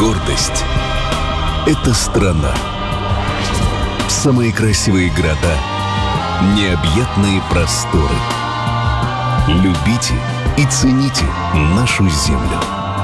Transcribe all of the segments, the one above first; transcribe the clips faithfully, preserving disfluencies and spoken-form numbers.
Гордость — это страна. Самые красивые города, необъятные просторы. Любите и цените нашу землю.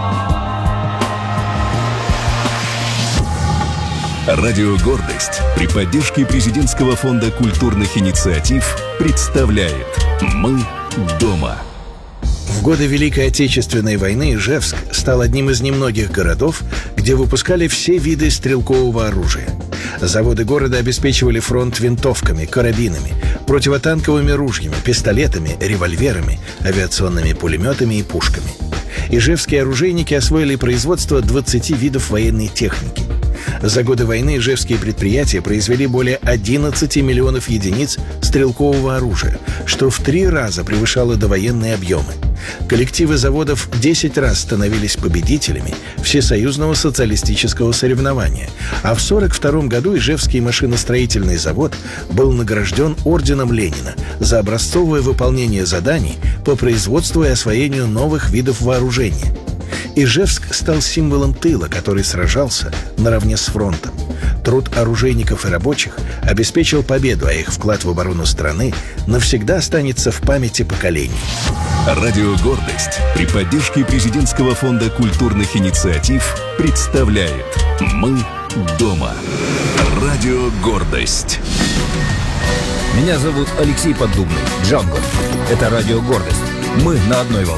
Радио «Гордость» при поддержке Президентского фонда культурных инициатив представляет «Мы дома». В годы Великой Отечественной войны Ижевск стал одним из немногих городов, где выпускали все виды стрелкового оружия. Заводы города обеспечивали фронт винтовками, карабинами, противотанковыми ружьями, пистолетами, револьверами, авиационными пулеметами и пушками. Ижевские оружейники освоили производство двадцати видов военной техники. За годы войны ижевские предприятия произвели более одиннадцати миллионов единиц стрелкового оружия, что в три раза превышало довоенные объемы. Коллективы заводов десять раз становились победителями всесоюзного социалистического соревнования, а в сорок втором году Ижевский машиностроительный завод был награжден орденом Ленина за образцовое выполнение заданий по производству и освоению новых видов вооружения. Ижевск стал символом тыла, который сражался наравне с фронтом. Труд оружейников и рабочих обеспечил победу, а их вклад в оборону страны навсегда останется в памяти поколений. Радио «Гордость» при поддержке Президентского фонда культурных инициатив представляет «Мы дома». Радио «Гордость». Меня зовут Алексей Поддубный, Джанго. Это Радио «Гордость». Мы на одной волне.